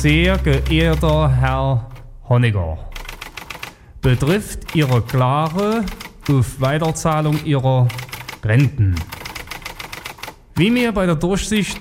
sehr geehrter Herr Honecker, betrifft Ihre Klage auf Weiterzahlung Ihrer Renten. Wie mir bei der Durchsicht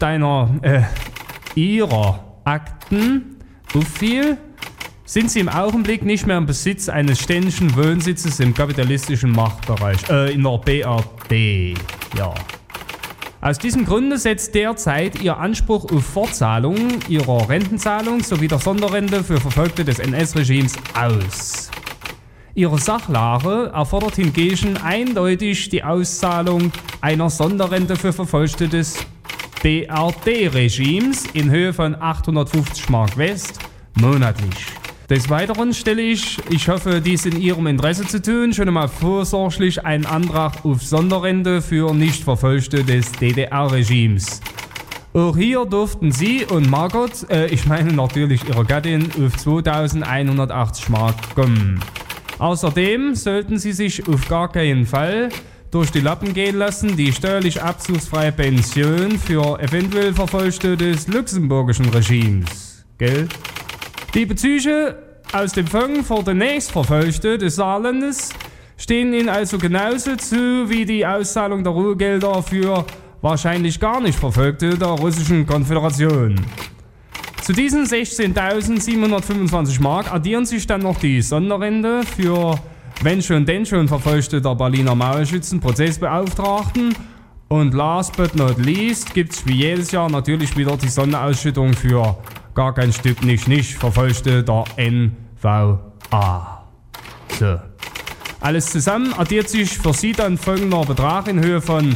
Ihrer Akten auffiel, sind Sie im Augenblick nicht mehr im Besitz eines ständigen Wohnsitzes im kapitalistischen Machtbereich, in der BRD. Ja. Aus diesem Grunde setzt derzeit Ihr Anspruch auf Fortzahlung Ihrer Rentenzahlung sowie der Sonderrente für Verfolgte des NS-Regimes aus. Ihre Sachlage erfordert hingegen eindeutig die Auszahlung einer Sonderrente für Verfolgte des BRD-Regimes in Höhe von 850 Mark West monatlich. Des Weiteren stelle ich hoffe, dies in Ihrem Interesse zu tun, schon einmal vorsorglich einen Antrag auf Sonderrente für Nichtverfolgte des DDR-Regimes. Auch hier durften Sie und Margot, ich meine natürlich Ihre Gattin, auf 2180 Mark kommen. Außerdem sollten Sie sich auf gar keinen Fall durch die Lappen gehen lassen, die steuerlich abzugsfreie Pension für eventuell Verfolgte des luxemburgischen Regimes. Gell? Die Bezüge aus dem Fonds für die Nächstverfolgte des Saarlandes stehen Ihnen also genauso zu wie die Auszahlung der Ruhegelder für wahrscheinlich gar nicht Verfolgte der Russischen Konföderation. Zu diesen 16.725 Mark addieren sich dann noch die Sonderrente für wenn schon denn schon Verfolgte der Berliner Mauerschützen-Prozessbeauftragten. Und last but not least gibt es wie jedes Jahr natürlich wieder die Sonderausschüttung für gar kein Stück nicht Verfolgte der NVA. So. Alles zusammen addiert sich für Sie dann folgender Betrag in Höhe von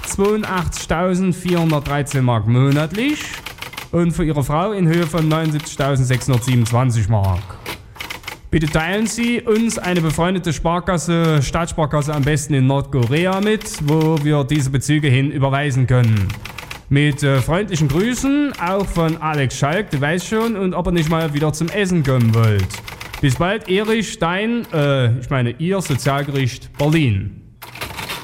82.413 Mark monatlich und für Ihre Frau in Höhe von 79.627 Mark. Bitte teilen Sie uns eine befreundete Staatssparkasse am besten in Nordkorea mit, wo wir diese Bezüge hin überweisen können. Mit freundlichen Grüßen, auch von Alex Schalk, du weißt schon, und ob ihr nicht mal wieder zum Essen kommen wollt. Bis bald, Erich Stein, Ihr Sozialgericht Berlin.